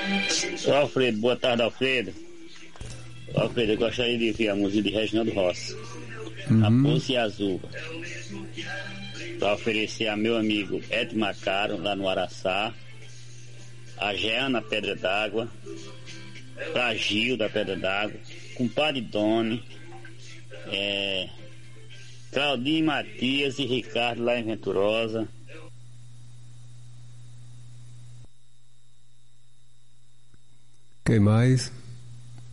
Alfredo, boa tarde, Alfredo. Alfredo, eu gostaria de ouvir a música de Reginaldo Rossi, Raposo e Azul, para oferecer a meu amigo Ed Macaro, lá no Araçá, a Jean na Pedra d'Água, pra Gil da Pedra d'Água, compadre Doni, Claudinho Matias e Ricardo lá em Venturosa. Quem mais?